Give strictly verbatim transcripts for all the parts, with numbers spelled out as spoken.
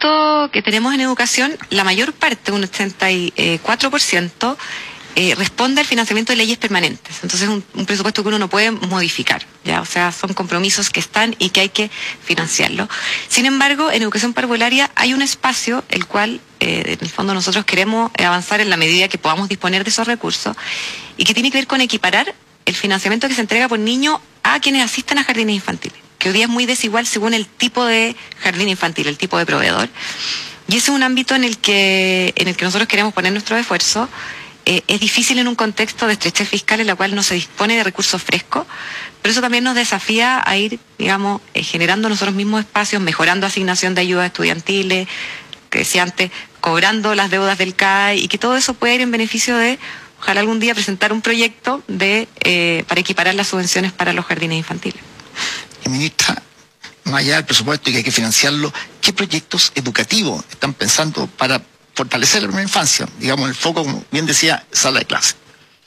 presupuesto que tenemos en educación, la mayor parte, un ochenta y cuatro por ciento, eh, responde al financiamiento de leyes permanentes. Entonces es un, un presupuesto que uno no puede modificar, ¿ya? O sea, son compromisos que están y que hay que financiarlo. Sin embargo, en educación parvularia hay un espacio el cual, eh, en el fondo, nosotros queremos avanzar en la medida que podamos disponer de esos recursos y que tiene que ver con equiparar el financiamiento que se entrega por niño a quienes asisten a jardines infantiles, que hoy día es muy desigual según el tipo de jardín infantil, el tipo de proveedor. Y ese es un ámbito en el que, en el que nosotros queremos poner nuestro esfuerzo. Eh, es difícil en un contexto de estrechez fiscal en la cual no se dispone de recursos frescos, pero eso también nos desafía a ir, digamos, eh, generando nosotros mismos espacios, mejorando asignación de ayudas estudiantiles, que decía antes, cobrando las deudas del C A E, y que todo eso pueda ir en beneficio de, ojalá algún día, presentar un proyecto de eh, para equiparar las subvenciones para los jardines infantiles. Y ministra, más allá del presupuesto y que hay que financiarlo, ¿qué proyectos educativos están pensando para fortalecer la primera infancia? Digamos, el foco, como bien decía, sala de clase.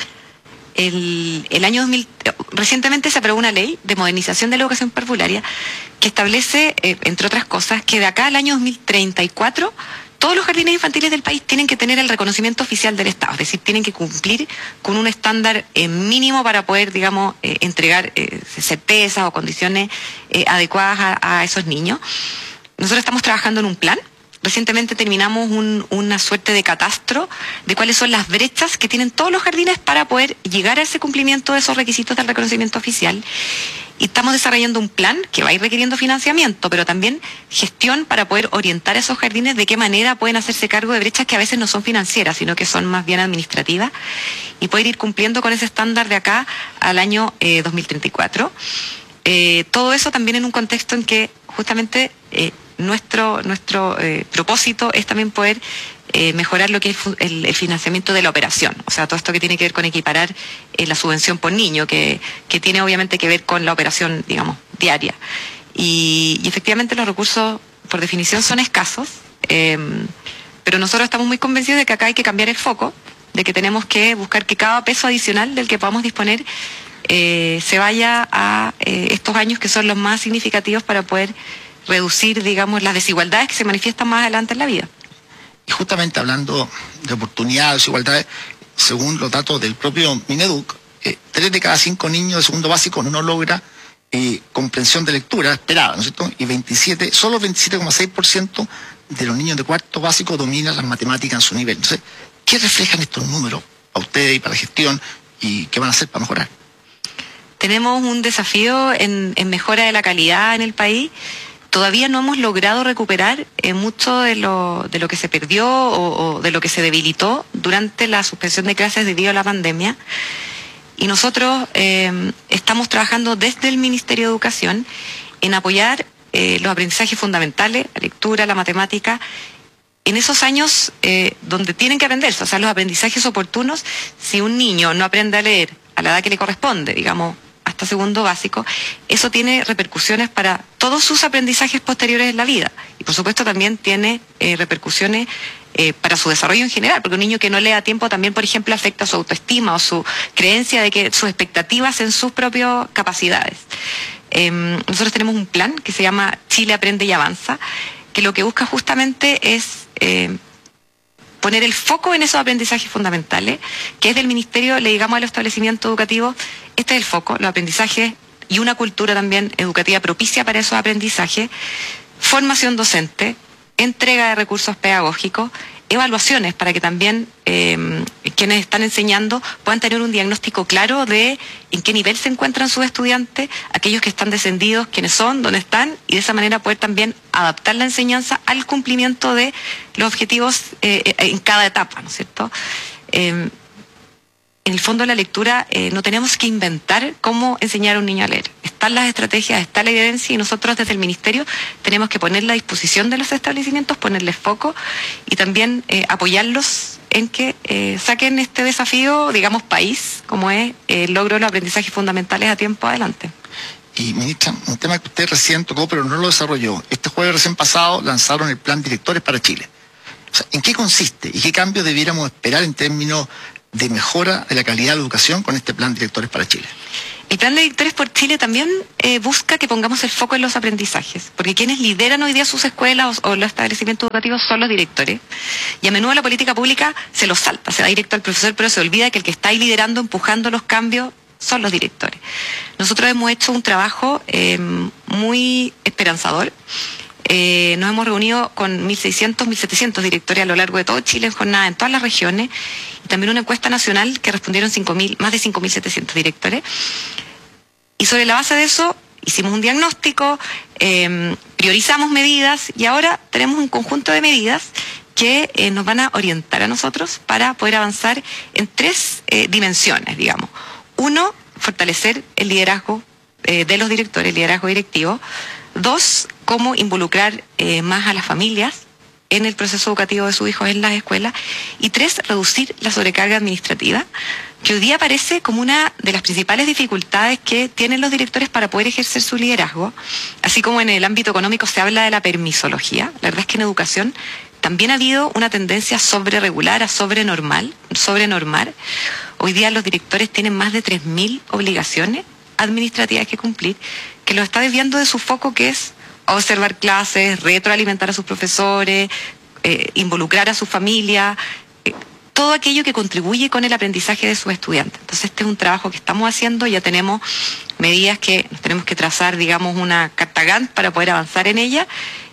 El, el año dos mil, recientemente se aprobó una ley de modernización de la educación parvularia que establece, eh, entre otras cosas, que de acá al año dos mil treinta y cuatro todos los jardines infantiles del país tienen que tener el reconocimiento oficial del Estado, es decir, tienen que cumplir con un estándar eh, mínimo para poder, digamos, eh, entregar eh, certezas o condiciones eh, adecuadas a, a esos niños. Nosotros estamos trabajando en un plan. Recientemente terminamos un, una suerte de catastro de cuáles son las brechas que tienen todos los jardines para poder llegar a ese cumplimiento de esos requisitos del reconocimiento oficial. Y estamos desarrollando un plan que va a ir requiriendo financiamiento, pero también gestión para poder orientar a esos jardines de qué manera pueden hacerse cargo de brechas que a veces no son financieras, sino que son más bien administrativas, y poder ir cumpliendo con ese estándar de acá al año eh, dos mil treinta y cuatro. Eh, todo eso también en un contexto en que justamente eh, nuestro, nuestro eh, propósito es también poder eh, mejorar lo que es el, el financiamiento de la operación. O sea, todo esto que tiene que ver con equiparar eh, la subvención por niño, que, que tiene obviamente que ver con la operación, digamos, diaria. Y, y efectivamente los recursos, por definición, son escasos, eh, pero nosotros estamos muy convencidos de que acá hay que cambiar el foco, de que tenemos que buscar que cada peso adicional del que podamos disponer eh, se vaya a eh, estos años que son los más significativos para poder reducir, digamos, las desigualdades que se manifiestan más adelante en la vida. Y justamente hablando de oportunidades, desigualdades, según los datos del propio Mineduc, eh, tres de cada cinco niños de segundo básico no logra eh, comprensión de lectura esperada, ¿no es cierto? Y veintisiete, solo veintisiete coma seis por ciento de los niños de cuarto básico dominan las matemáticas en su nivel. Entonces, ¿qué reflejan estos números a ustedes y para la gestión y qué van a hacer para mejorar? Tenemos un desafío en, en mejora de la calidad en el país. Todavía no hemos logrado recuperar eh, mucho de lo, de lo que se perdió o, o de lo que se debilitó durante la suspensión de clases debido a la pandemia. Y nosotros eh, estamos trabajando desde el Ministerio de Educación en apoyar eh, los aprendizajes fundamentales, la lectura, la matemática, en esos años eh, donde tienen que aprenderse, o sea, los aprendizajes oportunos. Si un niño no aprende a leer a la edad que le corresponde, digamos, hasta segundo básico, eso tiene repercusiones para todos sus aprendizajes posteriores en la vida. Y por supuesto también tiene eh, repercusiones eh, para su desarrollo en general, porque un niño que no lee a tiempo también, por ejemplo, afecta su autoestima o su creencia de que sus expectativas en sus propias capacidades. Eh, nosotros tenemos un plan que se llama Chile Aprende y Avanza, que lo que busca justamente es eh, poner el foco en esos aprendizajes fundamentales, que es del Ministerio, le digamos a los establecimientos educativos, este es el foco, los aprendizajes y una cultura también educativa propicia para esos aprendizajes, formación docente, entrega de recursos pedagógicos, evaluaciones para que también eh, quienes están enseñando puedan tener un diagnóstico claro de en qué nivel se encuentran sus estudiantes, aquellos que están descendidos, quiénes son, dónde están, y de esa manera poder también adaptar la enseñanza al cumplimiento de los objetivos eh, en cada etapa, ¿no es cierto? Eh, en el fondo de la lectura eh, no tenemos que inventar cómo enseñar a un niño a leer. Están las estrategias, está la evidencia, y nosotros desde el Ministerio tenemos que ponerla a disposición de los establecimientos, ponerles foco y también eh, apoyarlos en que eh, saquen este desafío, digamos, país, como es eh, el logro de los aprendizajes fundamentales a tiempo adelante. Y, ministra, un tema que usted recién tocó, pero no lo desarrolló. Este jueves recién pasado lanzaron el Plan Directores para Chile. O sea, ¿en qué consiste y qué cambios debiéramos esperar en términos de mejora de la calidad de la educación con este Plan Directores para Chile? El Plan de Directores por Chile también eh, busca que pongamos el foco en los aprendizajes, porque quienes lideran hoy día sus escuelas o, o los establecimientos educativos son los directores, y a menudo la política pública se los salta, se va directo al profesor, pero se olvida que el que está ahí liderando, empujando los cambios, son los directores. Nosotros hemos hecho un trabajo eh, muy esperanzador. Eh, nos hemos reunido con mil seiscientos, mil setecientos directores a lo largo de todo Chile en jornada en todas las regiones, y también una encuesta nacional que respondieron cinco mil, más de cinco mil setecientos directores. Y sobre la base de eso hicimos un diagnóstico, eh, priorizamos medidas y ahora tenemos un conjunto de medidas que eh, nos van a orientar a nosotros para poder avanzar en tres eh, dimensiones, digamos. Uno, fortalecer el liderazgo eh, de los directores, el liderazgo directivo. Dos, cómo involucrar eh, más a las familias en el proceso educativo de sus hijos en las escuelas. Y tres, reducir la sobrecarga administrativa, que hoy día aparece como una de las principales dificultades que tienen los directores para poder ejercer su liderazgo. Así como en el ámbito económico se habla de la permisología, la verdad es que en educación también ha habido una tendencia a sobreregular, a sobrenormal, sobrenormar. Hoy día los directores tienen más de tres mil obligaciones administrativas que cumplir, que los está desviando de su foco, que es observar clases, retroalimentar a sus profesores, eh, involucrar a su familia, eh, todo aquello que contribuye con el aprendizaje de sus estudiantes. Entonces este es un trabajo que estamos haciendo, ya tenemos medidas que nos tenemos que trazar, digamos, una carta Gantt para poder avanzar en ella,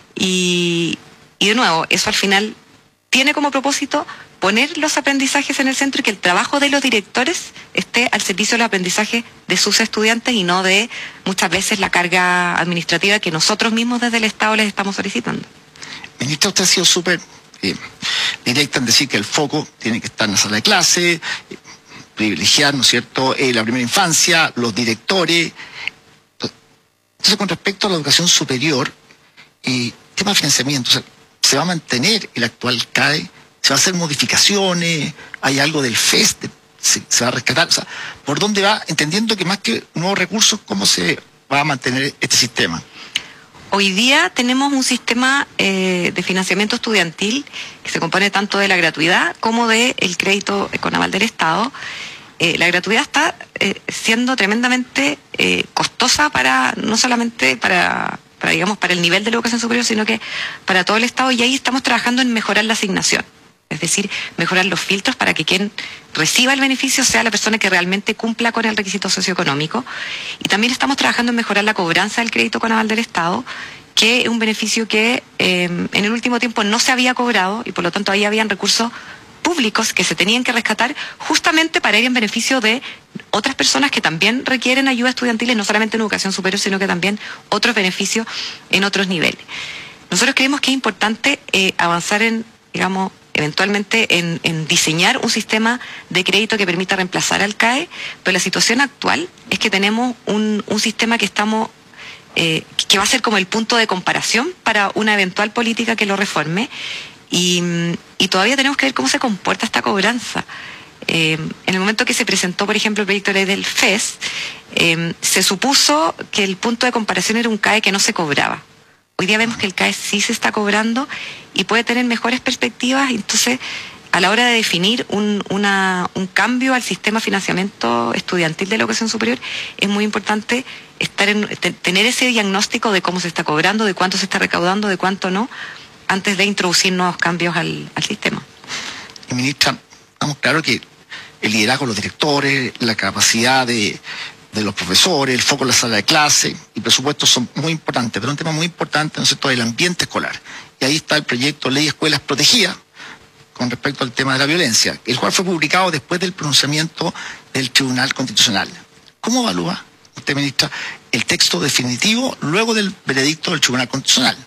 y, y de nuevo, eso al final tiene como propósito poner los aprendizajes en el centro y que el trabajo de los directores esté al servicio del aprendizaje de sus estudiantes y no de muchas veces la carga administrativa que nosotros mismos desde el Estado les estamos solicitando. Ministra, usted ha sido súper eh, directa en decir que el foco tiene que estar en la sala de clase, eh, privilegiar, ¿no es cierto?, eh, la primera infancia, los directores. Entonces, con respecto a la educación superior, eh, tema de financiamiento, o sea, ¿se va a mantener el actual C A E? ¿Se va a hacer modificaciones? ¿Hay algo del F E S? ¿Se, se va a rescatar? O sea, ¿por dónde va? Entendiendo que más que nuevos recursos, ¿cómo se va a mantener este sistema? Hoy día tenemos un sistema eh, de financiamiento estudiantil que se compone tanto de la gratuidad como del crédito Conaval del Estado. Eh, la gratuidad está eh, siendo tremendamente eh, costosa para, no solamente para, para, digamos, para el nivel de la educación superior, sino que para todo el Estado, y ahí estamos trabajando en mejorar la asignación. Es decir, mejorar los filtros para que quien reciba el beneficio sea la persona que realmente cumpla con el requisito socioeconómico. Y también estamos trabajando en mejorar la cobranza del crédito Conaval del Estado, que es un beneficio que eh, en el último tiempo no se había cobrado y por lo tanto ahí habían recursos públicos que se tenían que rescatar justamente para ir en beneficio de otras personas que también requieren ayuda estudiantil, no solamente en educación superior, sino que también otros beneficios en otros niveles. Nosotros creemos que es importante eh, avanzar en, digamos, eventualmente en, en diseñar un sistema de crédito que permita reemplazar al C A E, pero la situación actual es que tenemos un, un sistema que estamos eh, que va a ser como el punto de comparación para una eventual política que lo reforme, y, y todavía tenemos que ver cómo se comporta esta cobranza. Eh, en el momento que se presentó, por ejemplo, el proyecto de ley del F E S, eh, se supuso que el punto de comparación era un C A E que no se cobraba. Hoy día vemos que el C A E sí se está cobrando y puede tener mejores perspectivas. Entonces, a la hora de definir un, una, un cambio al sistema de financiamiento estudiantil de la educación superior, es muy importante estar en, tener ese diagnóstico de cómo se está cobrando, de cuánto se está recaudando, de cuánto no, antes de introducir nuevos cambios al, al sistema. Y ministra, estamos claros que el liderazgo de los directores, la capacidad de... de los profesores, el foco en la sala de clase y presupuestos son muy importantes, pero un tema muy importante, ¿no es cierto?, el ambiente escolar. Y ahí está el proyecto Ley Escuelas Protegidas con respecto al tema de la violencia, el cual fue publicado después del pronunciamiento del Tribunal Constitucional. ¿Cómo evalúa usted, ministra, el texto definitivo luego del veredicto del Tribunal Constitucional?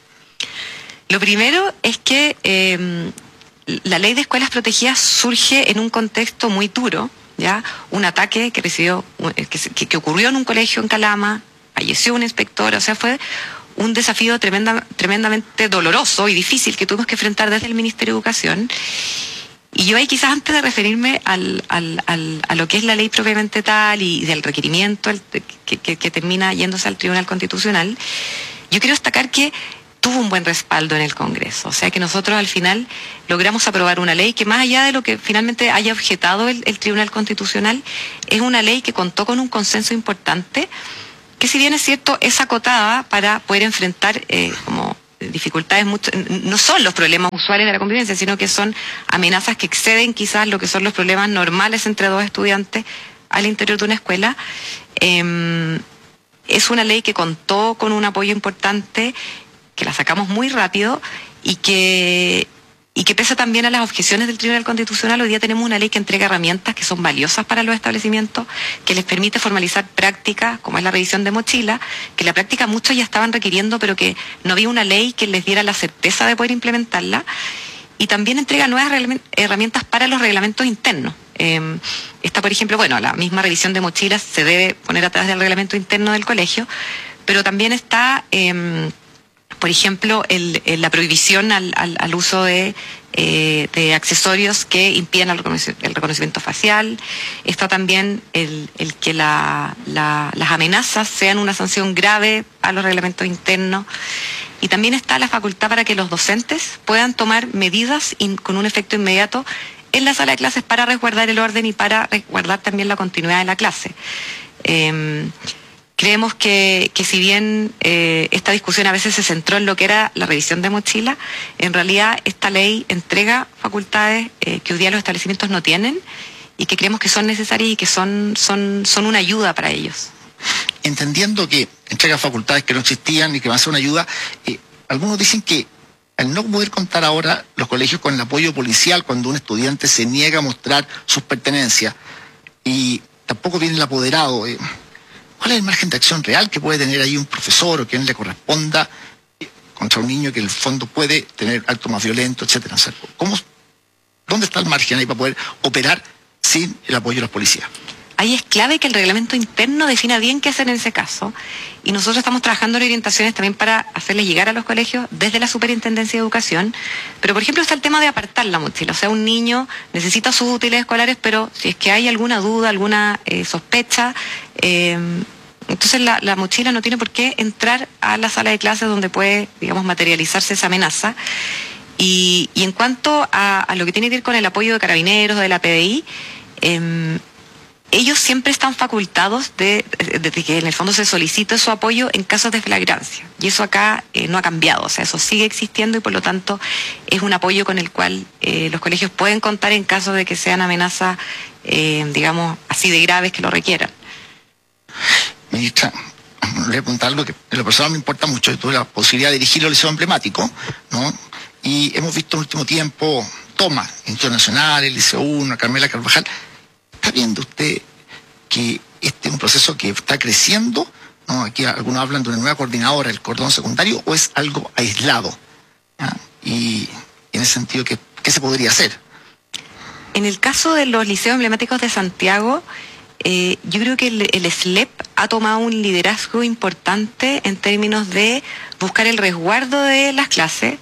Lo primero es que eh, la Ley de Escuelas Protegidas surge en un contexto muy duro, ¿ya? Un ataque que recibió, que, que ocurrió en un colegio en Calama, falleció un inspector, o sea, fue un desafío tremenda, tremendamente doloroso y difícil que tuvimos que enfrentar desde el Ministerio de Educación. Y yo ahí quizás antes de referirme al, al, al, a lo que es la ley propiamente tal y del requerimiento el, que, que, que termina yéndose al Tribunal Constitucional, yo quiero destacar que tuvo un buen respaldo en el Congreso. O sea que nosotros al final logramos aprobar una ley que, más allá de lo que finalmente haya objetado el, el Tribunal Constitucional, es una ley que contó con un consenso importante, que si bien es cierto es acotada para poder enfrentar eh, como dificultades, mucho, no son los problemas usuales de la convivencia, sino que son amenazas que exceden quizás lo que son los problemas normales entre dos estudiantes al interior de una escuela. Eh, es una ley que contó con un apoyo importante, que la sacamos muy rápido y que, y que pese también a las objeciones del Tribunal Constitucional, hoy día tenemos una ley que entrega herramientas que son valiosas para los establecimientos, que les permite formalizar prácticas, como es la revisión de mochila, que la práctica muchos ya estaban requiriendo, pero que no había una ley que les diera la certeza de poder implementarla. Y también entrega nuevas herramientas para los reglamentos internos. Eh, está, por ejemplo, bueno, la misma revisión de mochilas se debe poner a través del reglamento interno del colegio, pero también está... Eh, Por ejemplo, el, el, la prohibición al, al, al uso de, eh, de accesorios que impidan el reconocimiento, el reconocimiento facial. Está también el, el que la, la, las amenazas sean una sanción grave a los reglamentos internos. Y también está la facultad para que los docentes puedan tomar medidas in, con un efecto inmediato en la sala de clases para resguardar el orden y para resguardar también la continuidad de la clase. Eh, Creemos que, que si bien eh, esta discusión a veces se centró en lo que era la revisión de mochila, en realidad esta ley entrega facultades eh, que hoy día los establecimientos no tienen y que creemos que son necesarias y que son, son, son una ayuda para ellos. Entendiendo que entrega facultades que no existían y que van a ser una ayuda, eh, algunos dicen que al no poder contar ahora los colegios con el apoyo policial cuando un estudiante se niega a mostrar sus pertenencias y tampoco viene el apoderado, eh, ¿cuál es el margen de acción real que puede tener ahí un profesor o quien le corresponda contra un niño que en el fondo puede tener actos más violentos, etcétera? ¿Cómo, ¿Dónde está el margen ahí para poder operar sin el apoyo de los policías? Ahí es clave que el reglamento interno defina bien qué hacer en ese caso, y nosotros estamos trabajando en orientaciones también para hacerles llegar a los colegios desde la Superintendencia de Educación. Pero, por ejemplo, está el tema de apartar la mochila. O sea, un niño necesita sus útiles escolares, pero si es que hay alguna duda, alguna eh, sospecha, eh, entonces la, la mochila no tiene por qué entrar a la sala de clases donde puede, digamos, materializarse esa amenaza. Y, y en cuanto a, a lo que tiene que ver con el apoyo de Carabineros, de la P D I, eh, ellos siempre están facultados de, de, de que en el fondo se solicite su apoyo en casos de flagrancia. Y eso acá eh, no ha cambiado, o sea, eso sigue existiendo y por lo tanto es un apoyo con el cual eh, los colegios pueden contar en caso de que sean amenazas, eh, digamos, así de graves que lo requieran. Ministra, le voy a preguntar algo que en lo personal me importa mucho. Yo tuve la posibilidad de dirigir el liceo emblemático, ¿no? Y hemos visto en el último tiempo tomas internacionales, el Liceo uno, Carmela Carvajal. ¿Está viendo usted que este es un proceso que está creciendo? ¿No? Aquí algunos hablan de una nueva coordinadora del cordón secundario, o es algo aislado. ¿Ah? Y en ese sentido, ¿qué, qué se podría hacer? En el caso de los liceos emblemáticos de Santiago, eh, yo creo que el, el S L E P ha tomado un liderazgo importante en términos de buscar el resguardo de las clases.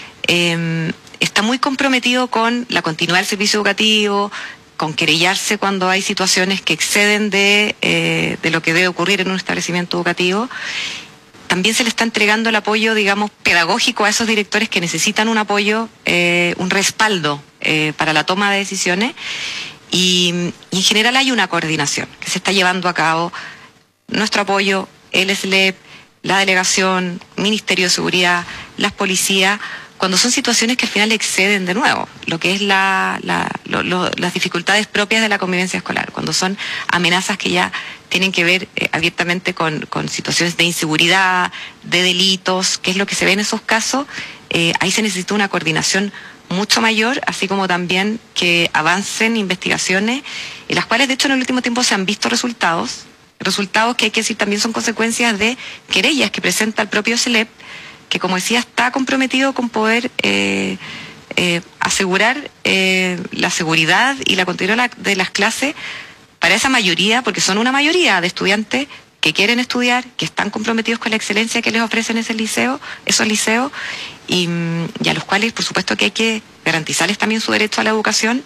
Eh, está muy comprometido con la continuidad del servicio educativo, con querellarse cuando hay situaciones que exceden de, eh, de lo que debe ocurrir en un establecimiento educativo. También se le está entregando el apoyo, digamos, pedagógico a esos directores que necesitan un apoyo, eh, un respaldo eh, para la toma de decisiones. Y, y en general hay una coordinación que se está llevando a cabo. Nuestro apoyo, el S L E P, la delegación, Ministerio de Seguridad, las policías, cuando son situaciones que al final exceden de nuevo lo que es la, la, lo, lo, las dificultades propias de la convivencia escolar, cuando son amenazas que ya tienen que ver eh, abiertamente con, con situaciones de inseguridad, de delitos, que es lo que se ve en esos casos, eh, ahí se necesita una coordinación mucho mayor, así como también que avancen investigaciones, en las cuales de hecho en el último tiempo se han visto resultados, resultados que hay que decir también son consecuencias de querellas que presenta el propio S L E P, que como decía está comprometido con poder eh, eh, asegurar eh, la seguridad y la continuidad de las clases para esa mayoría, porque son una mayoría de estudiantes que quieren estudiar, que están comprometidos con la excelencia que les ofrecen ese liceo, esos liceos, y, y a los cuales por supuesto que hay que garantizarles también su derecho a la educación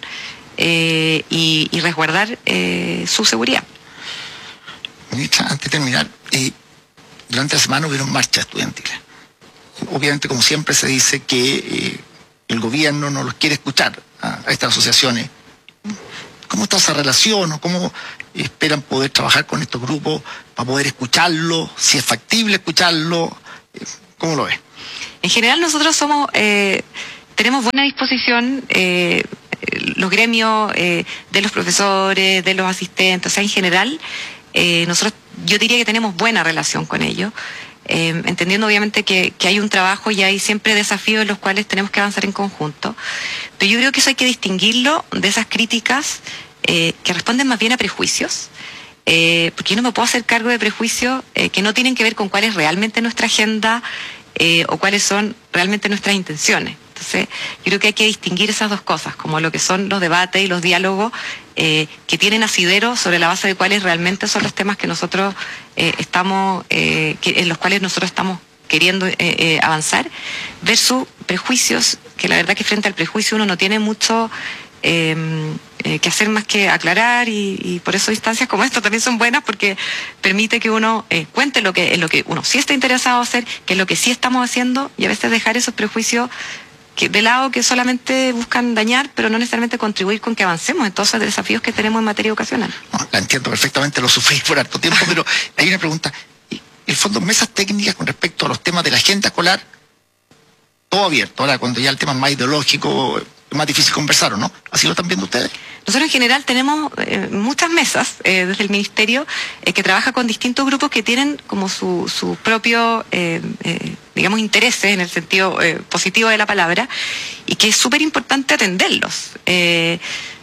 eh, y, y resguardar eh, su seguridad. Ministra, antes de terminar, eh, durante la semana hubieron marchas estudiantiles. obviamente, como siempre se dice, que eh, el gobierno no los quiere escuchar a, a estas asociaciones. ¿Cómo está esa relación o cómo esperan poder trabajar con estos grupos para poder escucharlo? Si es factible escucharlo, ¿cómo lo ves? En general nosotros somos, eh, tenemos buena disposición, eh, los gremios eh, de los profesores, de los asistentes, o sea, en general, eh, nosotros, yo diría que tenemos buena relación con ellos. Eh, entendiendo obviamente que, que hay un trabajo y hay siempre desafíos en los cuales tenemos que avanzar en conjunto, pero yo creo que eso hay que distinguirlo de esas críticas eh, que responden más bien a prejuicios, eh, porque yo no me puedo hacer cargo de prejuicios eh, que no tienen que ver con cuál es realmente nuestra agenda eh, o cuáles son realmente nuestras intenciones. Entonces, yo creo que hay que distinguir esas dos cosas, como lo que son los debates y los diálogos eh, que tienen asidero sobre la base de cuáles realmente son los temas que nosotros eh, estamos, eh, que, en los cuales nosotros estamos queriendo eh, eh, avanzar, versus prejuicios, que la verdad que frente al prejuicio uno no tiene mucho eh, eh, que hacer más que aclarar, y, y por eso instancias como esta también son buenas, porque permite que uno eh, cuente lo que, en lo que uno sí está interesado a hacer, que es lo que sí estamos haciendo, y a veces dejar esos prejuicios que, de lado, que solamente buscan dañar, pero no necesariamente contribuir con que avancemos en todos los desafíos que tenemos en materia educacional. No, la entiendo perfectamente, lo sufrí por harto tiempo, pero hay una pregunta. El fondo, mesas técnicas con respecto a los temas de la agenda escolar, todo abierto. Ahora, cuando ya el tema es más ideológico, es más difícil conversar, ¿o no? ¿Así lo están viendo ustedes? Nosotros en general tenemos eh, muchas mesas eh, desde el Ministerio eh, que trabaja con distintos grupos que tienen como su, su propio, eh, eh, digamos, intereses en el sentido eh, positivo de la palabra, y que es súper importante atenderlos. Eh,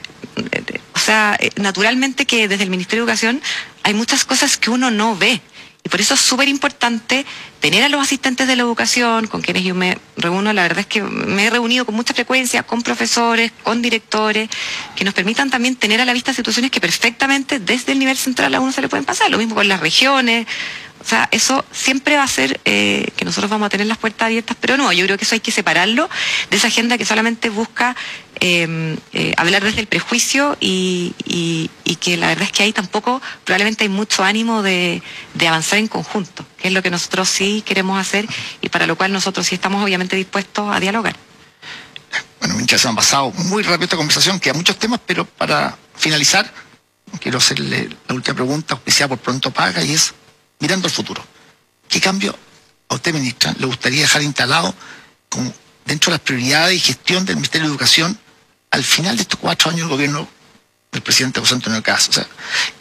o sea, naturalmente que desde el Ministerio de Educación hay muchas cosas que uno no ve. Y por eso es súper importante tener a los asistentes de la educación, con quienes yo me reúno. La verdad es que me he reunido con mucha frecuencia, con profesores, con directores, que nos permitan también tener a la vista situaciones que perfectamente desde el nivel central a uno se le pueden pasar. Lo mismo con las regiones. O sea, eso siempre va a ser eh, que nosotros vamos a tener las puertas abiertas, pero no, yo creo que eso hay que separarlo de esa agenda que solamente busca eh, eh, hablar desde el prejuicio, y, y, y que la verdad es que ahí tampoco probablemente hay mucho ánimo de, de avanzar en conjunto, que es lo que nosotros sí queremos hacer y para lo cual nosotros sí estamos obviamente dispuestos a dialogar. Bueno, mientras se han pasado muy rápido esta conversación, quedan muchos temas, pero para finalizar, quiero hacerle la última pregunta, auspiciada por Pronto Paga, y es: mirando al futuro, ¿qué cambio a usted, ministra, le gustaría dejar instalado como dentro de las prioridades y gestión del Ministerio de Educación al final de estos cuatro años del gobierno del presidente José Antonio Caz? O sea,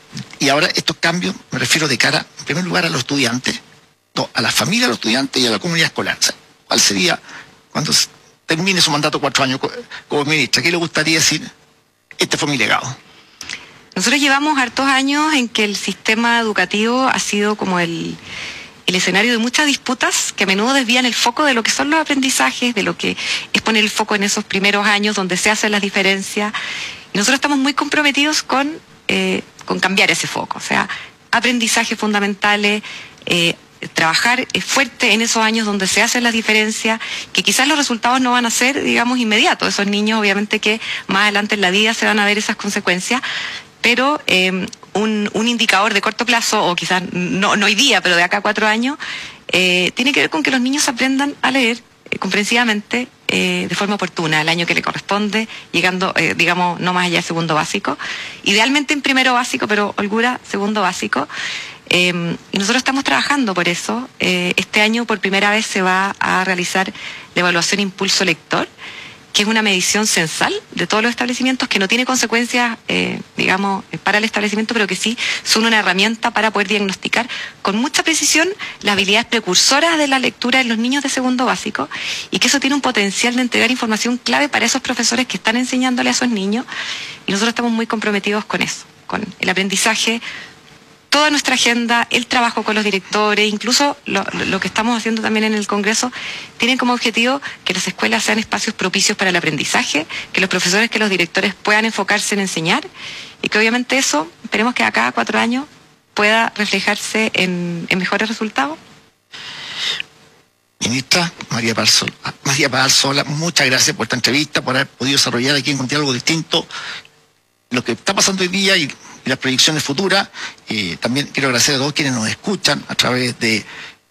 y ahora estos cambios me refiero de cara, en primer lugar, a los estudiantes, no, a la familia de los estudiantes y a la comunidad escolar. O sea, ¿cuál sería, cuando termine su mandato cuatro años como ministra, qué le gustaría decir? Este fue mi legado. Nosotros llevamos hartos años en que el sistema educativo ha sido como el, el escenario de muchas disputas que a menudo desvían el foco de lo que son los aprendizajes, de lo que es poner el foco en esos primeros años donde se hacen las diferencias. Y nosotros estamos muy comprometidos con, eh, con cambiar ese foco. O sea, aprendizajes fundamentales, eh, trabajar fuerte en esos años donde se hacen las diferencias, que quizás los resultados no van a ser, digamos, inmediatos. Esos niños, obviamente, que más adelante en la vida se van a ver esas consecuencias, pero eh, un, un indicador de corto plazo, o quizás no, no hoy día, pero de acá a cuatro años, eh, tiene que ver con que los niños aprendan a leer eh, comprensivamente, eh, de forma oportuna, el año que le corresponde, llegando, eh, digamos, no más allá de segundo básico, idealmente en primero básico, pero holgura, segundo básico. Eh, y nosotros estamos trabajando por eso. Eh, este año por primera vez se va a realizar la evaluación Impulso Lector, que es una medición censal de todos los establecimientos, que no tiene consecuencias, eh, digamos, para el establecimiento, pero que sí son una herramienta para poder diagnosticar con mucha precisión las habilidades precursoras de la lectura en los niños de segundo básico, y que eso tiene un potencial de entregar información clave para esos profesores que están enseñándole a esos niños, y nosotros estamos muy comprometidos con eso, con el aprendizaje. Toda nuestra agenda, el trabajo con los directores, incluso lo, lo que estamos haciendo también en el Congreso, tienen como objetivo que las escuelas sean espacios propicios para el aprendizaje, que los profesores, que los directores puedan enfocarse en enseñar, y que obviamente eso, esperemos que a cada cuatro años pueda reflejarse en, en mejores resultados. Ministra María Paz María Paz Sola, muchas gracias por esta entrevista, por haber podido desarrollar aquí en Contigo algo distinto, lo que está pasando hoy día y, y las proyecciones futuras. Eh, también quiero agradecer a todos quienes nos escuchan a través de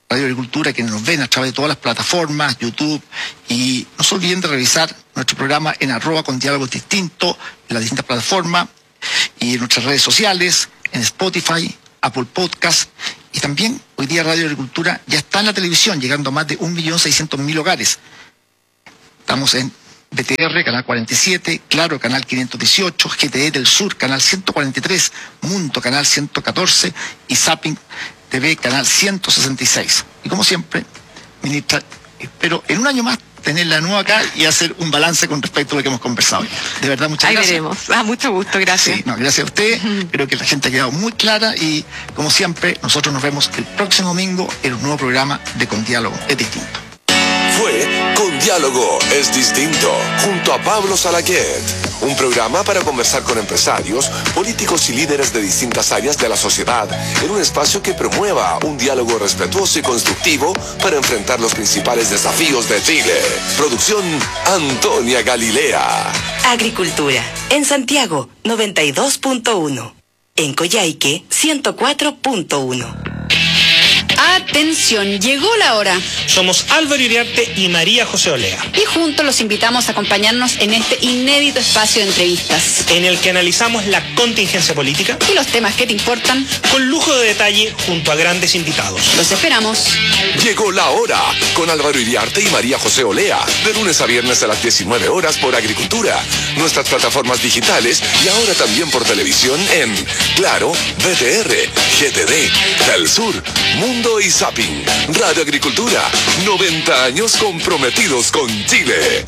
Radio Agricultura, quienes nos ven a través de todas las plataformas, YouTube, y no se olviden de revisar nuestro programa en arroba con diálogos distintos, en las distintas plataformas, y en nuestras redes sociales, en Spotify, Apple Podcast, y también hoy día Radio Agricultura ya está en la televisión, llegando a más de un millón seiscientos mil hogares. Estamos en B T R, canal cuarenta y siete, Claro, canal quinientos dieciocho, G T E del Sur, canal ciento cuarenta y tres, Mundo, canal ciento catorce, y Zapping T V, canal ciento sesenta y seis. Y como siempre, ministra, espero en un año más tenerla nueva acá y hacer un balance con respecto a lo que hemos conversado hoy. De verdad, muchas Ahí gracias. Ahí veremos. Ah, mucho gusto, gracias. Sí, no, gracias a usted. Uh-huh. Creo que la gente ha quedado muy clara y, como siempre, nosotros nos vemos el próximo domingo en un nuevo programa de Con Diálogo es Distinto. Fue Con Diálogo es Distinto, junto a Pablo Salaquet. Un programa para conversar con empresarios, políticos y líderes de distintas áreas de la sociedad en un espacio que promueva un diálogo respetuoso y constructivo para enfrentar los principales desafíos de Chile. Producción Antonia Galilea. Agricultura. En Santiago, noventa y dos punto uno. En Coyhaique, ciento cuatro punto uno. Atención, llegó la hora. Somos Álvaro Iriarte y María José Olea. Y juntos los invitamos a acompañarnos en este inédito espacio de entrevistas, en el que analizamos la contingencia política y los temas que te importan, con lujo de detalle junto a grandes invitados. Los esperamos. Llegó la hora con Álvaro Iriarte y María José Olea, de lunes a viernes a las diecinueve horas por Agricultura, nuestras plataformas digitales y ahora también por televisión en Claro, B T R, G T D, Telesur, Mundo y Zapping. Radio Agricultura, noventa años comprometidos con Chile.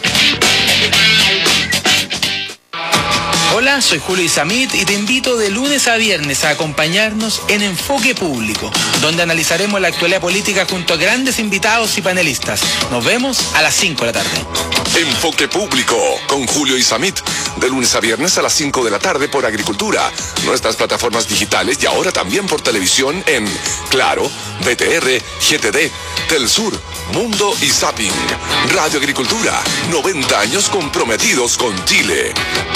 Hola, soy Julio Isamit y te invito de lunes a viernes a acompañarnos en Enfoque Público, donde analizaremos la actualidad política junto a grandes invitados y panelistas. Nos vemos a las cinco de la tarde. Enfoque Público con Julio Isamit, de lunes a viernes a las cinco de la tarde por Agricultura, nuestras plataformas digitales y ahora también por televisión en Claro, B T R, G T D, Telesur, Mundo y Zapping. Radio Agricultura, noventa años comprometidos con Chile.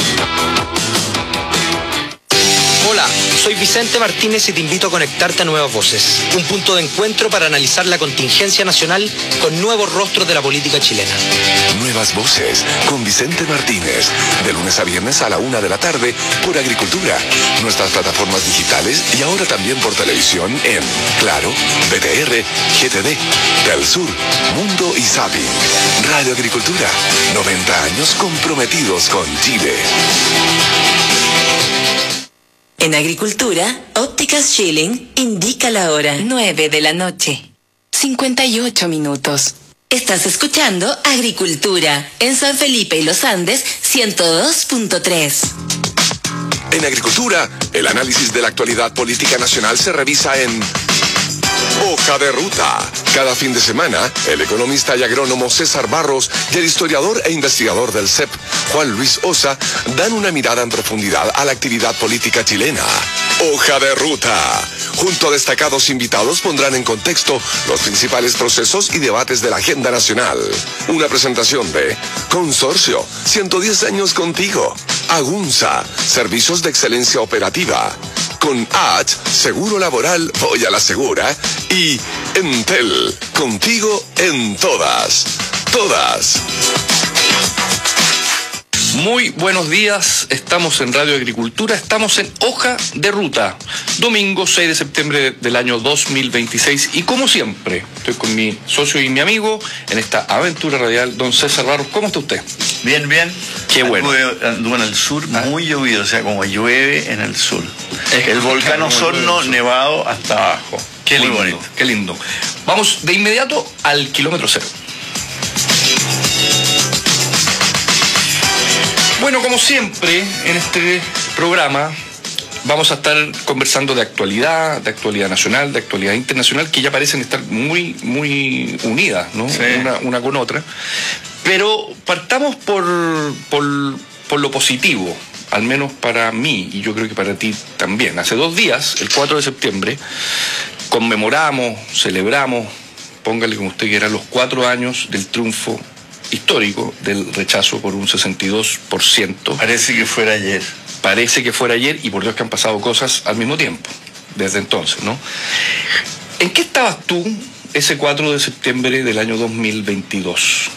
Hola, soy Vicente Martínez y te invito a conectarte a Nuevas Voces, un punto de encuentro para analizar la contingencia nacional con nuevos rostros de la política chilena. Nuevas Voces con Vicente Martínez, de lunes a viernes a la una de la tarde por Agricultura, nuestras plataformas digitales y ahora también por televisión en Claro, B T R, G T D, Telesur, Mundo y Zapping. Radio Agricultura, noventa años comprometidos con Chile. En Agricultura, Ópticas Schilling indica la hora nueve de la noche. cincuenta y ocho minutos. Estás escuchando Agricultura en San Felipe y Los Andes, ciento dos punto tres. En Agricultura, el análisis de la actualidad política nacional se revisa en Hoja de Ruta. Cada fin de semana, el economista y agrónomo César Barros y el historiador e investigador del C E P, Juan Luis Osa, dan una mirada en profundidad a la actividad política chilena. Hoja de Ruta. Junto a destacados invitados pondrán en contexto los principales procesos y debates de la agenda nacional. Una presentación de Consorcio, ciento diez años contigo. Agunza, servicios de excelencia operativa. Con H, seguro laboral, voy a la segura. Y Entel, contigo en todas. Todas. Muy buenos días, estamos en Radio Agricultura, estamos en Hoja de Ruta, domingo seis de septiembre del año dos mil veintiséis y como siempre, estoy con mi socio y mi amigo en esta aventura radial, don César Barros. ¿Cómo está usted? Bien, bien. Qué bueno. Anduve en el sur, ¿Ah? muy llovido, o sea, como llueve en el sur. Es el volcán Osorno nevado hasta abajo. Qué muy lindo, bonito. qué lindo. Vamos de inmediato al kilómetro cero. Bueno, como siempre, en este programa vamos a estar conversando de actualidad, de actualidad nacional, de actualidad internacional, que ya parecen estar muy, muy unidas, ¿no? Sí. Una, una con otra. Pero partamos por, por, por lo positivo, al menos para mí, y yo creo que para ti también. Hace dos días, el cuatro de septiembre, conmemoramos, celebramos, póngale como usted quiera, los cuatro años del triunfo histórico del rechazo por un sesenta y dos por ciento. Parece que fuera ayer. Parece que fuera ayer y por Dios que han pasado cosas al mismo tiempo, desde entonces, ¿no? ¿En qué estabas tú ese cuatro de septiembre del año dos mil veintidós?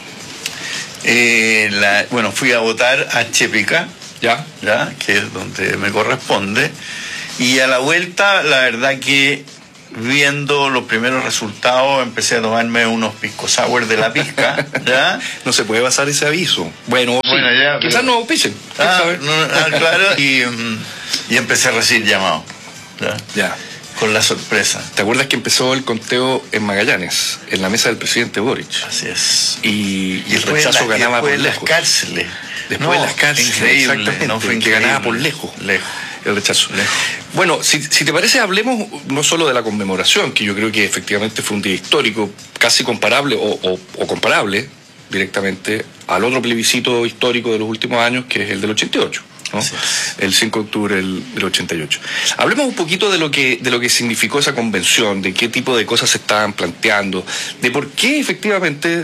Eh, la, bueno, fui a votar a Chepica, ¿Ya? ¿ya? Que es donde me corresponde, y a la vuelta, la verdad que viendo los primeros resultados, empecé a tomarme unos pisco sour de la pizca, ¿ya? No se puede basar ese aviso. Bueno, bueno sí. ya, Quizás pero... no pisen. Ah, no, ah, claro, y, y empecé a recibir llamados, ¿ya? Ya. Con la sorpresa. ¿Te acuerdas que empezó el conteo en Magallanes, en la mesa del presidente Boric? Así es. Y, y el rechazo la, ganaba por lejos. Después de las cárceles. Después no, de las cárceles, increíble, exactamente, no fue que increíble. ganaba por lejos. Lejos. El rechazo. Lejos. Bueno, si, si te parece, hablemos no solo de la conmemoración, que yo creo que efectivamente fue un día histórico, casi comparable o, o, o comparable directamente al otro plebiscito histórico de los últimos años, que es el del ochenta y ocho. ¿no? Sí. El cinco de octubre del, del ochenta y ocho. Hablemos un poquito de lo que de lo que significó esa convención, de qué tipo de cosas se estaban planteando, de por qué efectivamente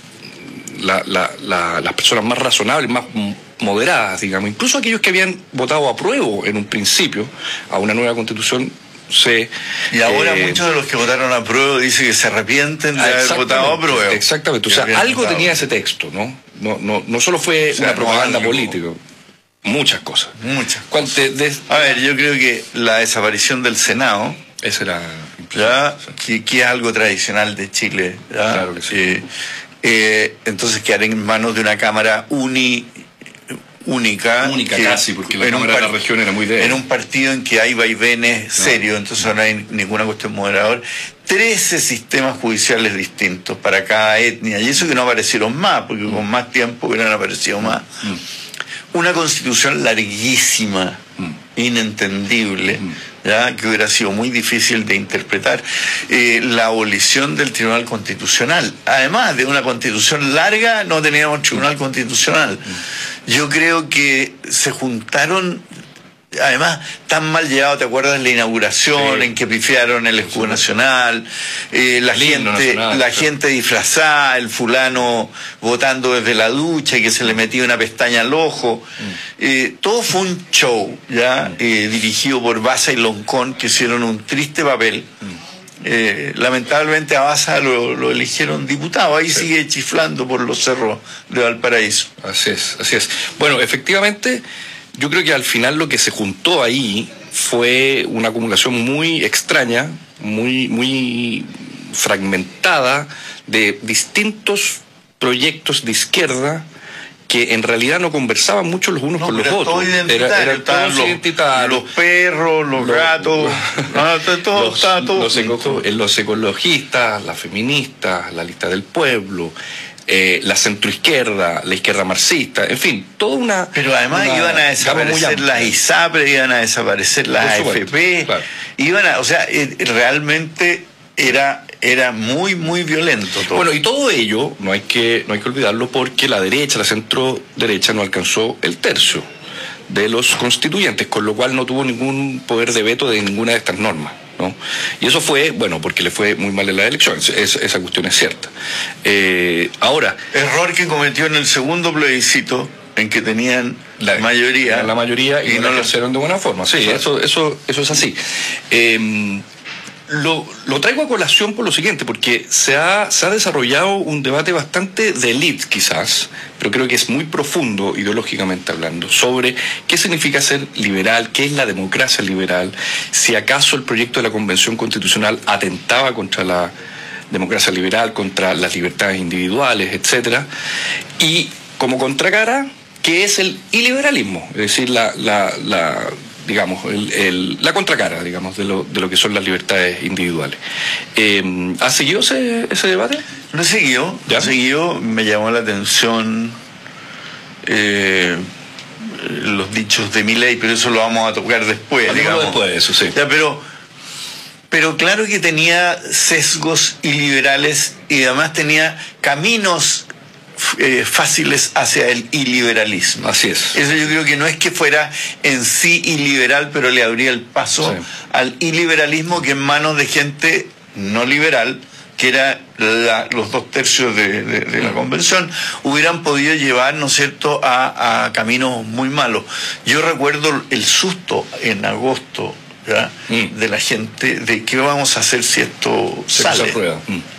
la, la, la, las personas más razonables, más moderadas, digamos, incluso aquellos que habían votado a prueba en un principio a una nueva constitución, se... Y ahora eh, muchos de los que votaron a prueba dicen que se arrepienten de haber votado a prueba. Exactamente, o sea, algo votado. Tenía ese texto, ¿no? No, no, no solo fue o sea, una propaganda no política. Muchas cosas. Muchas cosas. De, de... A ver, yo creo que la desaparición del Senado, esa era ya, que, que es algo tradicional de Chile, ¿ya? Claro que sí. Eh, eh, entonces quedar en manos de una Cámara uni, única. Única que, casi, porque la Cámara de la Región era muy débil. En un partido en que hay vaivenes no. serios, entonces no hay ninguna cuestión moderadora. trece sistemas judiciales distintos para cada etnia, y eso que no aparecieron más, porque mm. con más tiempo hubieran aparecido más. Mm. Una constitución larguísima, mm. inentendible, mm. ¿ya? Que hubiera sido muy difícil de interpretar. Eh, la abolición del Tribunal Constitucional. Además de una constitución larga, no teníamos Tribunal mm. Constitucional. Mm. Yo creo que se juntaron... Además, tan mal llevado, ¿te acuerdas de la inauguración sí. en que pifiaron el escudo sí. nacional? Eh, la gente nacional, la sí. gente disfrazada, el fulano votando desde la ducha y que se le metía una pestaña al ojo. Mm. Eh, todo fue un show, ¿ya? Mm. Eh, dirigido por Baza y Loncón, que hicieron un triste papel. Mm. Eh, lamentablemente a Baza lo, lo eligieron diputado, ahí sí. sigue chiflando por los cerros de Valparaíso. Así es, así es. Bueno, efectivamente... Yo creo que al final lo que se juntó ahí fue una acumulación muy extraña, muy, muy fragmentada de distintos proyectos de izquierda que en realidad no conversaban mucho los unos no, con los era otros. Todo identitario, era, era todo los, identitario. Los perros, los, los gatos, no, todo, los, todo, todo, los, eco, los ecologistas, las feministas, la lista del pueblo. Eh, la centroizquierda, la izquierda marxista, en fin, toda una... Pero además una, iban a desaparecer las ISAPRE, iban a desaparecer las A F P, claro. iban a, o sea, eh, realmente era era muy, muy violento todo. Bueno, y todo ello, no hay que, no hay que olvidarlo, porque la derecha, la centro derecha no alcanzó el tercio de los constituyentes, con lo cual no tuvo ningún poder de veto de ninguna de estas normas. ¿no? Y eso fue, bueno, porque le fue muy mal en las elecciones, es, esa cuestión es cierta. Eh, ahora... Error que cometió en el segundo plebiscito, en que tenían la mayoría. La mayoría y, y no lo hicieron de buena forma, sí, eso, eso, eso es así. Eh, Lo, lo traigo a colación por lo siguiente, porque se ha, se ha desarrollado un debate bastante de élite quizás, pero creo que es muy profundo ideológicamente hablando, sobre qué significa ser liberal, qué es la democracia liberal, si acaso el proyecto de la Convención Constitucional atentaba contra la democracia liberal, contra las libertades individuales, etcétera, y como contracara, ¿qué es el iliberalismo? Es decir, la... la, la digamos, el, el, la contracara, digamos, de lo, de lo que son las libertades individuales. Eh, ¿Ha seguido ese, ese debate? Lo he seguido, lo he seguido, me llamó la atención eh, los dichos de Milei, pero eso lo vamos a tocar después, Hablamos digamos. después de eso, sí. Ya, pero, pero claro que tenía sesgos iliberales y además tenía caminos Eh, fáciles hacia el iliberalismo. Así es. Eso yo creo que no es que fuera en sí iliberal, pero le abría el paso sí. al iliberalismo que en manos de gente no liberal, que era la, los dos tercios de, de, de la convención, hubieran podido llevar, ¿no es cierto?, a, a caminos muy malos. Yo recuerdo el susto en agosto, ¿ya? Mm. de la gente de qué vamos a hacer si esto Se sale. prueba. Mm.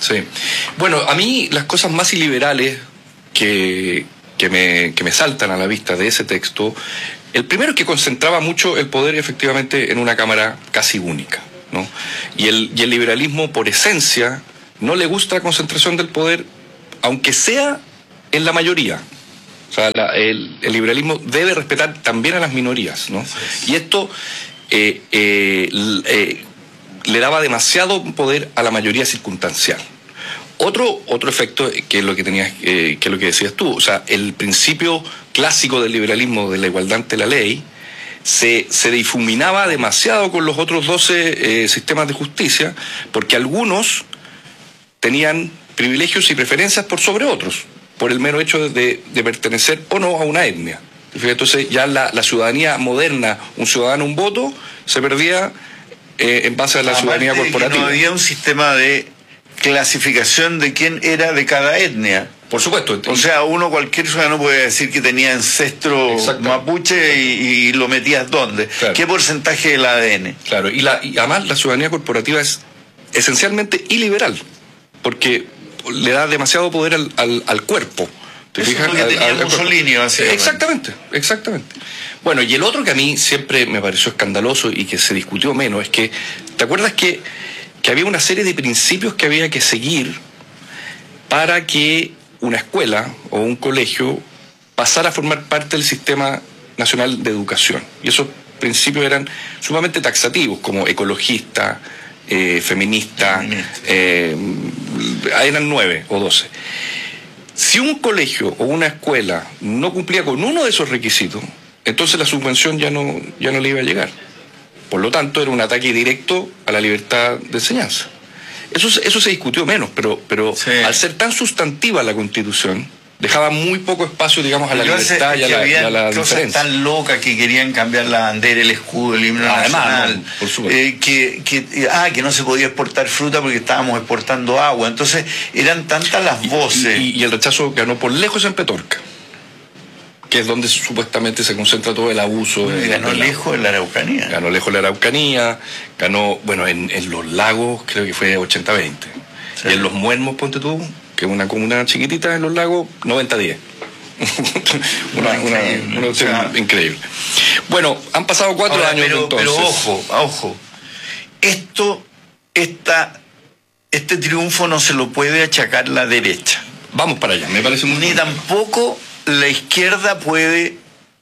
Sí. Bueno, a mí las cosas más iliberales que, que, me, que me saltan a la vista de ese texto, el primero es que concentraba mucho el poder efectivamente en una cámara casi única, ¿no? Y el, y el liberalismo por esencia no le gusta la concentración del poder, aunque sea en la mayoría. O sea, la, el, el liberalismo debe respetar también a las minorías, ¿no? Y esto eh, eh, eh, le daba demasiado poder a la mayoría circunstancial. Otro, otro efecto que es lo que tenías, eh, que es lo que decías tú, o sea, el principio clásico del liberalismo de la igualdad ante la ley se, se difuminaba demasiado con los otros doce eh, sistemas de justicia, porque algunos tenían privilegios y preferencias por sobre otros, por el mero hecho de, de pertenecer o no a una etnia. Entonces ya la, la ciudadanía moderna, un ciudadano, un voto, se perdía eh, en base a la Aparte ciudadanía corporativa. No había un sistema de clasificación de quién era de cada etnia. Por supuesto. O sea, uno, cualquier ciudadano puede decir que tenía ancestro mapuche y, y lo metías dónde. Claro. ¿Qué porcentaje del A D N? Claro, y, la, y además la ciudadanía corporativa es esencialmente iliberal, porque le da demasiado poder al, al, al cuerpo. ¿Te Eso fijas? es lo que tenía Mussolini, básicamente. Exactamente, exactamente. Bueno, y el otro que a mí siempre me pareció escandaloso y que se discutió menos es que, ¿te acuerdas que, que había una serie de principios que había que seguir para que una escuela o un colegio pasara a formar parte del Sistema Nacional de Educación? Y esos principios eran sumamente taxativos, como ecologista, eh, feminista, feminista. Eh, eran nueve o doce. Si un colegio o una escuela no cumplía con uno de esos requisitos, entonces la subvención ya no, ya no le iba a llegar. Por lo tanto, era un ataque directo a la libertad de enseñanza. Eso, eso se discutió menos, pero, pero sí. Al ser tan sustantiva la Constitución, dejaba muy poco espacio, digamos, a la Yo libertad y a la, y a la cosas diferencia. Tan locas que querían cambiar la bandera, el escudo, el himno Además, nacional. No, por supuesto. Eh, que, que, ah, que no se podía exportar fruta porque estábamos exportando agua. Entonces, eran tantas las voces. Y, y, y el rechazo ganó por lejos en Petorca, que es donde supuestamente se concentra todo el abuso. Bueno, ganó de lejos en la Araucanía. Ganó lejos en la Araucanía, ganó, bueno, en, en los lagos creo que fue ochenta veinte. Sí. Y en los Muermos, ponte tú, que es una comuna chiquitita en los lagos, noventa diez. una, una, increíble. Una opción o sea, increíble. Bueno, han pasado cuatro ahora, años pero, entonces. Pero ojo, ojo. Esto, esta, este triunfo no se lo puede achacar la derecha. Vamos para allá, me parece muy Ni bien. tampoco la izquierda puede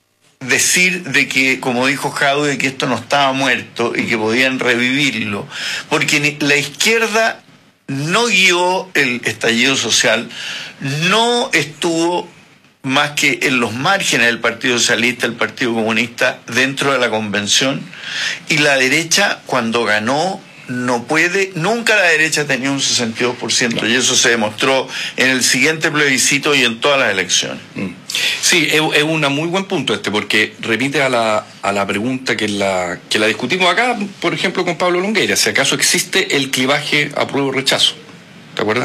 decir de que, como dijo Jaude, de que esto no estaba muerto y que podían revivirlo, porque la izquierda no guió el estallido social, no estuvo más que en los márgenes del Partido Socialista, el Partido Comunista, dentro de la convención, y la derecha, cuando ganó, no puede, nunca la derecha tenía un sesenta y dos por ciento, y eso se demostró en el siguiente plebiscito y en todas las elecciones. Sí, es, es un muy buen punto este, porque repite a la, a la pregunta que la, que la discutimos acá, por ejemplo, con Pablo Longueira, si acaso existe el clivaje apruebo-rechazo. ¿Te acuerdas?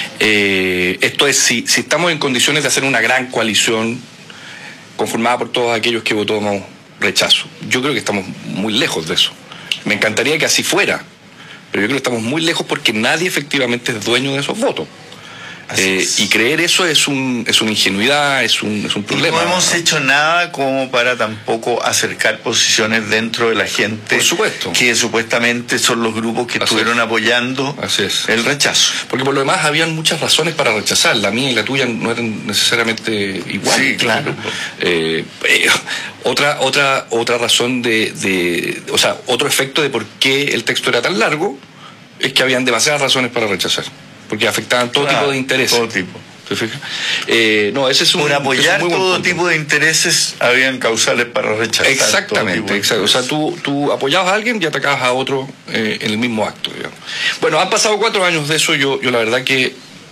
Eh, esto es, si, si estamos en condiciones de hacer una gran coalición conformada por todos aquellos que votamos rechazo. Yo creo que estamos muy lejos de eso. Me encantaría que así fuera, pero yo creo que estamos muy lejos porque nadie efectivamente es dueño de esos votos. Eh, y creer eso es un es una ingenuidad, es un, es un problema. Y no hemos hecho nada como para tampoco acercar posiciones dentro de la gente. Por supuesto. Que supuestamente son los grupos que Así estuvieron es. apoyando Así es. el rechazo. Porque por lo demás habían muchas razones para rechazar. La mía y la tuya no eran necesariamente iguales. Sí, claro. Eh, eh, otra otra otra razón de, de... O sea, otro efecto de por qué el texto era tan largo es que habían demasiadas razones para rechazar. Porque afectaban todo claro, tipo de intereses. Todo tipo. ¿Te fijas? Eh, no, ese es un, Por apoyar es un muy todo punto. tipo de intereses, habían causales para rechazar. Exactamente, exacto. O sea, tú, tú apoyabas a alguien y atacabas a otro eh, en el mismo acto, digamos. Bueno, han pasado cuatro años de eso. Yo, yo la verdad que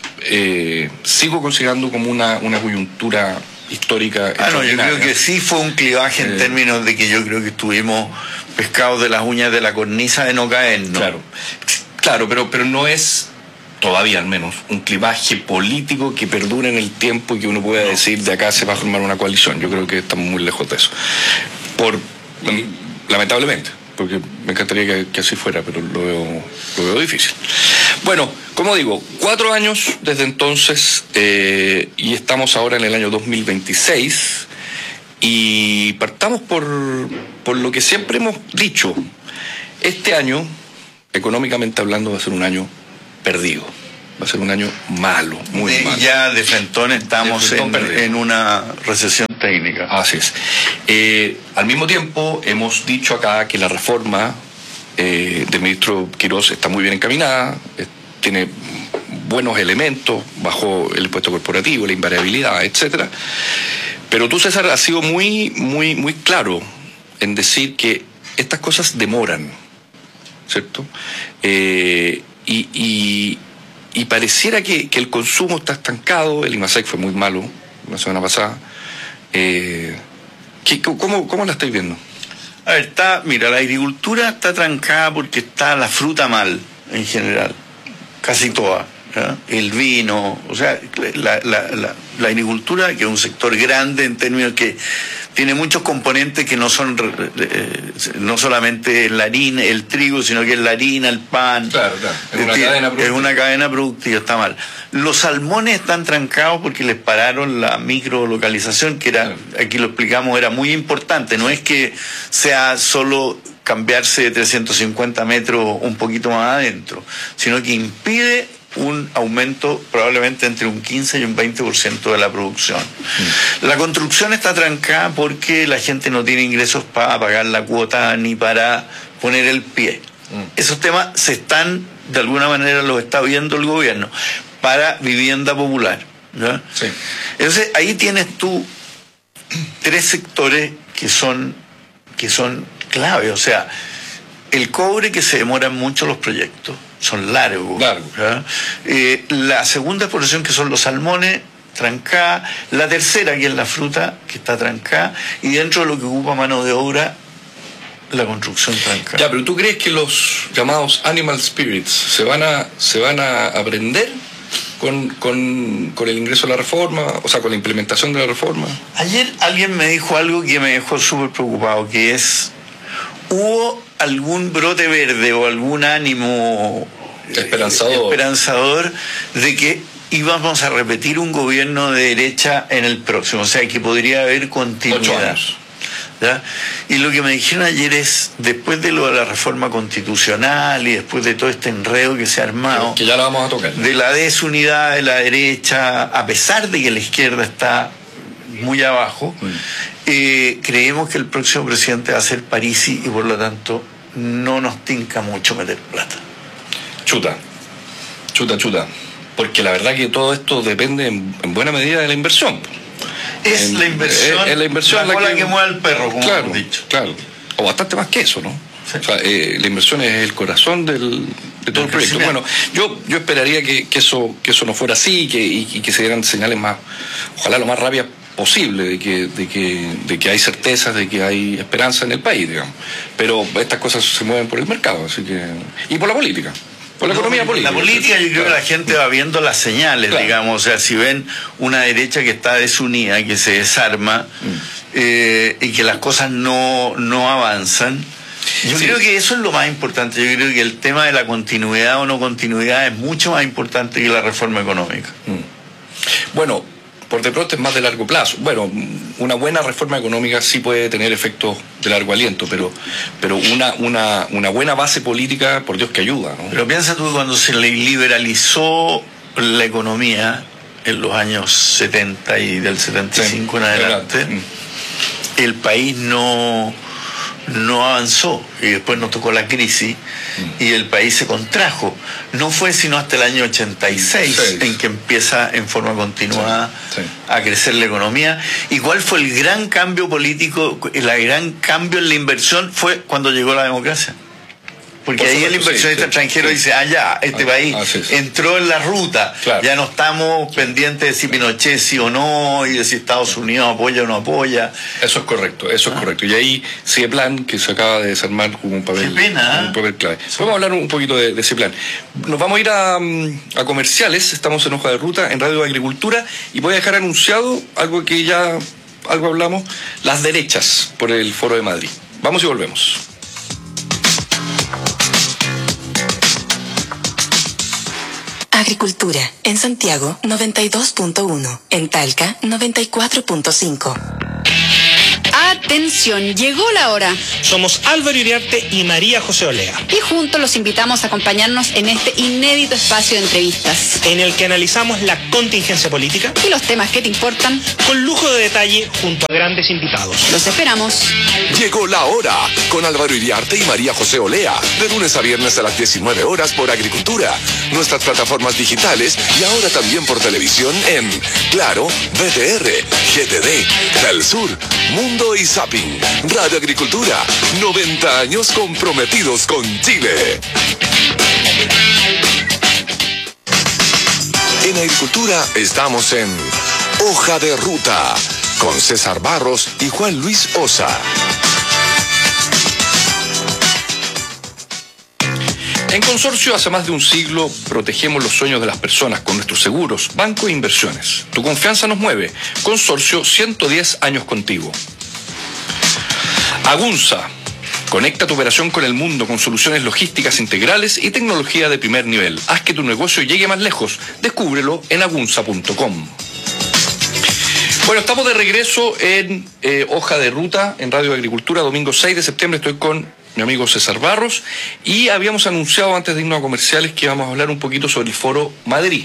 eh, sigo considerando como una, una coyuntura histórica. Ah, no, yo creo que sí fue un clivaje en eh, términos de que yo creo que estuvimos pescados de las uñas de la cornisa de no caer, ¿no? Claro, claro, pero, pero no es... todavía al menos, un clivaje político que perdure en el tiempo y que uno pueda no. decir de acá se va a formar una coalición. Yo creo que estamos muy lejos de eso. Por, lamentablemente. porque me encantaría que, que así fuera, pero lo veo, lo veo difícil. Bueno, como digo, cuatro años desde entonces, eh, y estamos ahora en el año dos mil veintiséis, y partamos por, por lo que siempre hemos dicho. Este año, económicamente hablando, va a ser un año perdido. Va a ser un año malo, muy de, malo. Ya de frentón estamos de frentón en, en una recesión técnica. Así es. Eh, al mismo tiempo, hemos dicho acá que la reforma eh, del ministro Quirós está muy bien encaminada, eh, tiene buenos elementos, bajo el impuesto corporativo, la invariabilidad, etcétera. Pero tú, César, has sido muy, muy, muy claro en decir que estas cosas demoran, ¿cierto? Eh, y, y, y pareciera que, que el consumo está estancado. El IMASEC fue muy malo la semana pasada. Eh, ¿qué, cómo, ¿Cómo la estáis viendo? A ver, está, mira, la agricultura está trancada porque está la fruta mal, en general, casi toda. ¿Ya? El vino, o sea, la, la, la, la agricultura, que es un sector grande en términos que tiene muchos componentes que no son eh, no solamente la harina, el trigo, sino que es la harina, el pan. Claro, claro. Es una, tiene, cadena es una cadena productiva, está mal. Los salmones están trancados porque les pararon la microlocalización, que era, claro, aquí lo explicamos, era muy importante. No es que sea solo cambiarse de trescientos cincuenta metros un poquito más adentro, sino que impide un aumento probablemente entre un quince y un veinte por ciento de la producción. Mm. La construcción está trancada porque la gente no tiene ingresos para pagar la cuota ni para poner el pie. Mm. Esos temas se están, de alguna manera los está viendo el gobierno, para vivienda popular, ¿ya? Sí. Entonces ahí tienes tú tres sectores que son, que son clave. O sea, el cobre, que se demoran mucho los proyectos, son largos. Largo. Eh, la segunda explotación, que son los salmones, trancada. La tercera, que es la fruta, que está trancada. Y dentro de lo que ocupa mano de obra, la construcción trancada. Ya, pero ¿tú crees que los llamados animal spirits se van a, se van a aprender con, con, con el ingreso a la reforma, o sea, con la implementación de la reforma? Ayer alguien me dijo algo que me dejó súper preocupado, que es, ¿hubo algún brote verde o algún ánimo esperanzador, esperanzador de que íbamos a repetir un gobierno de derecha en el próximo? O sea, que podría haber continuidad. ¿Ya? Y lo que me dijeron ayer es, después de lo de la reforma constitucional y después de todo este enredo que se ha armado, que ya la vamos a tocar, de la desunidad de la derecha, a pesar de que la izquierda está muy abajo, mm. eh, creemos que el próximo presidente va a ser Parisi, y por lo tanto no nos tinca mucho meter plata. Chuta, chuta, chuta. Porque la verdad que todo esto depende en, en buena medida de la inversión. Es en, la inversión, es, es la inversión la cola la que, que mueve al perro, como claro, hemos dicho. Claro, o bastante más que eso, ¿no? Sí. O sea, eh, la inversión es el corazón del, de todo el, el proyecto. Bueno, yo yo esperaría que, que eso que eso no fuera así, que, y, y que se dieran señales más, ojalá lo más rápidas posible, de que, de que, de que hay certezas, de que hay esperanza en el país, digamos. Pero estas cosas se mueven por el mercado, así que, y por la política. Por la no, economía política. La política, yo creo, claro, que la gente va viendo las señales, claro, digamos. O sea, si ven una derecha que está desunida, que se desarma, mm. eh, y que las cosas no, no avanzan, yo sí. creo que eso es lo más importante. Yo creo que el tema de la continuidad o no continuidad es mucho más importante que la reforma económica. Mm. Bueno, por de pronto es más de largo plazo. Bueno, una buena reforma económica sí puede tener efectos de largo aliento, pero pero una una una buena base política, por Dios que ayuda, ¿no? Pero piensa tú, cuando se liberalizó la economía en los años setenta y del setenta y cinco sí, en adelante, mm. el país no no avanzó, y después nos tocó la crisis mm. y el país se contrajo. No fue sino hasta el año ochenta y seis Seis. en que empieza en forma continuada sí. Sí. a crecer la economía. ¿Y cuál fue el gran cambio político, el gran cambio en la inversión? Fue cuando llegó la democracia. Porque Por ahí supuesto, el inversionista sí, extranjero sí. dice, ah, ya, este ah, país ah, sí, sí. entró en la ruta, claro. ya no estamos sí. pendientes de si Pinochet sí o no, y de si Estados Unidos apoya o no apoya. Eso es correcto, eso ah. es correcto. Y ahí CIEPLAN, que se acaba de desarmar, jugó un papel, Qué pena, un papel clave. Sí. Vamos a hablar un poquito de, de CIEPLAN. Nos vamos a ir a, a comerciales, estamos en Hoja de Ruta, en Radio Agricultura, y voy a dejar anunciado algo que ya, algo hablamos, las derechas por el Foro de Madrid. Vamos y volvemos. Agricultura. En Santiago, noventa y dos punto uno. En Talca, noventa y cuatro punto cinco. Atención, llegó la hora. Somos Álvaro Iriarte y María José Olea, Y juntos los invitamos a acompañarnos en este inédito espacio de entrevistas. en el que analizamos la contingencia política Y los temas que te importan, con lujo de detalle junto a grandes invitados. los esperamos. Llegó la hora con Álvaro Iriarte y María José Olea, de lunes a viernes a las diecinueve horas por Agricultura, nuestras plataformas digitales y ahora también por televisión en Claro, B T R, G T D, Telsur, Mundo y Zapping. Radio Agricultura, noventa años comprometidos con Chile. En Agricultura estamos en Hoja de Ruta con César Barros y Juan Luis Osa. En Consorcio, hace más de un siglo, protegemos los sueños de las personas con nuestros seguros, banco e inversiones. Tu confianza nos mueve. Consorcio, ciento diez años contigo. Agunza. Conecta tu operación con el mundo con soluciones logísticas integrales y tecnología de primer nivel. Haz que tu negocio llegue más lejos. Descúbrelo en agunza punto com. Bueno, estamos de regreso en eh, Hoja de Ruta, en Radio Agricultura, domingo seis de septiembre. Estoy con mi amigo César Barros y habíamos anunciado antes de irnos a comerciales que íbamos a hablar un poquito sobre el Foro Madrid,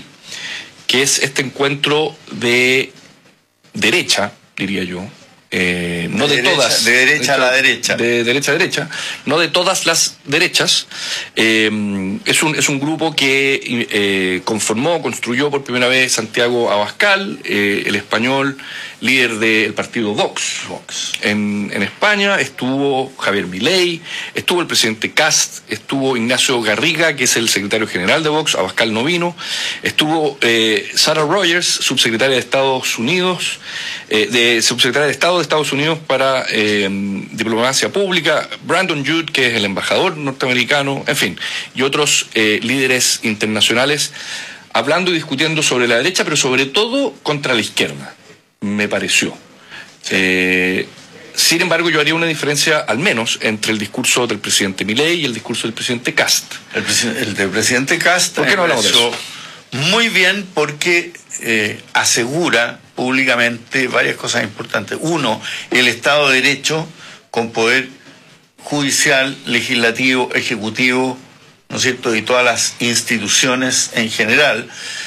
que es este encuentro de derecha, diría yo. Eh, no de, de de derecha, todas. de derecha a la derecha. De derecha a derecha. No de todas las derechas. Eh, es, un, es un grupo que eh, conformó, construyó por primera vez Santiago Abascal, eh, el español líder del partido Vox. Vox. En, en España estuvo Javier Milei, estuvo el presidente Kast, estuvo Ignacio Garriga, que es el secretario general de Vox, Abascal no vino, estuvo eh, Sarah Rogers, subsecretaria de Estados Unidos, eh, de subsecretaria de Estado de Estados Unidos para eh, diplomacia pública, Brandon Judd, que es el embajador norteamericano, en fin, y otros eh, líderes internacionales hablando y discutiendo sobre la derecha, pero sobre todo contra la izquierda, me pareció. Sí. Eh, sin embargo, yo haría una diferencia, al menos, entre el discurso del presidente Milei y el discurso del presidente Kast. El, el del presidente Kast. ¿Por qué no hablamos de eso? Muy bien, porque eh, asegura públicamente varias cosas importantes. Uno, el Estado de Derecho con poder judicial, legislativo, ejecutivo, ¿no es cierto?, y todas las instituciones en general,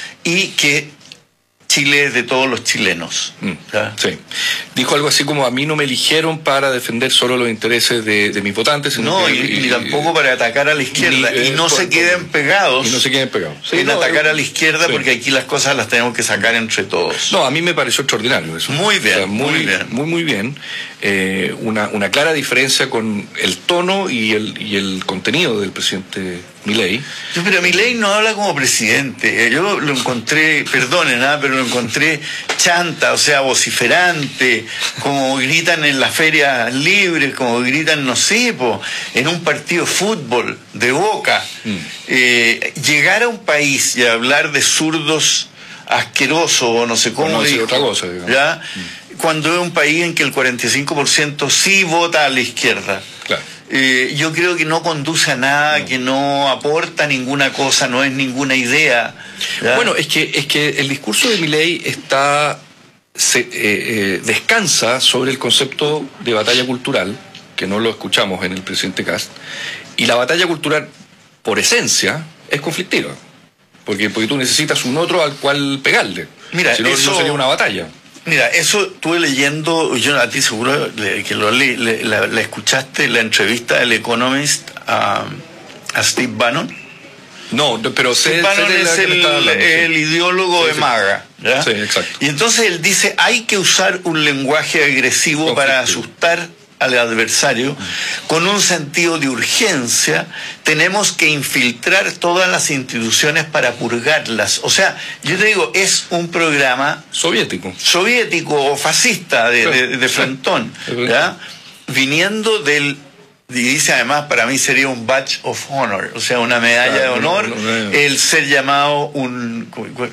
y que Chile es de todos los chilenos. Mm, sí. Dijo algo así como: a mí no me eligieron para defender solo los intereses de, de mis votantes. Sino no, que, y, y, y tampoco para atacar a la izquierda. Ni, y no eh, se queden pegados. Y no se queden pegados. Sí, en no, atacar eh, a la izquierda, sí. Porque aquí las cosas las tenemos que sacar entre todos. No, a mí me pareció extraordinario eso. Muy bien, o sea, muy, muy bien. Muy, muy bien. Eh, una, una clara diferencia con el tono y el, y el contenido del presidente Milei. Yo, pero Milei no habla como presidente. Yo lo encontré, perdonen, ¿eh? pero lo encontré chanta, o sea, vociferante, como gritan en las ferias libres, como gritan, no sé, po, en un partido de fútbol de Boca. Mm. Eh, llegar a un país y hablar de zurdos asquerosos, o no sé cómo no dijo, otra cosa, ¿ya? Mm. Cuando es un país en que el cuarenta y cinco por ciento sí vota a la izquierda. Claro. Eh, yo creo que no conduce a nada, no. que no aporta ninguna cosa, no es ninguna idea. ¿Ya? Bueno, es que es que el discurso de Milei está se, eh, eh, descansa sobre el concepto de batalla cultural, que no lo escuchamos en el presidente Kast, y la batalla cultural, por esencia, es conflictiva, porque porque tú necesitas un otro al cual pegarle. Mira, si no, eso... no sería una batalla. Mira, eso estuve leyendo, yo a ti seguro que lo le, le, la, la escuchaste, la entrevista del Economist a, a Steve Bannon. No, pero Steve sé, Bannon sé es el, hablando, el sí. ideólogo sí, de sí. MAGA, ¿ya? Sí, exacto. Y entonces él dice, hay que usar un lenguaje agresivo conflictivo para asustar al adversario, con un sentido de urgencia. Tenemos que infiltrar todas las instituciones para purgarlas. O sea, yo te digo, es un programa soviético soviético o fascista de, sí, de, de Frentón, ¿ya? Viniendo del, y dice además, para mí sería un badge of honor, o sea, una medalla claro, de honor, no, no, no, el ser llamado un,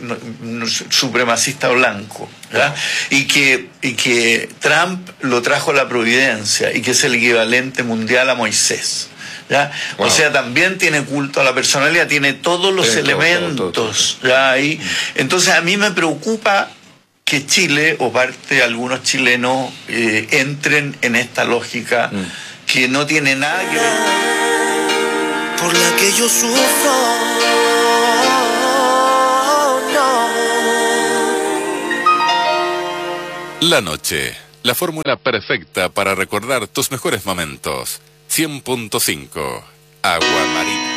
un supremacista blanco, ¿ya? y que y que Trump lo trajo a la providencia y que es el equivalente mundial a Moisés, ¿ya? Wow. O sea, también tiene culto a la personalidad, tiene todos los Tiene todo, elementos. todo, todo, todo. ¿ya? Ahí. Entonces a mí me preocupa que Chile, o parte de algunos chilenos, eh, entren en esta lógica mm. que no tiene nada que ver. Por la que yo sufro, no. La noche, la fórmula perfecta para recordar tus mejores momentos. cien punto cinco, Agua Marina.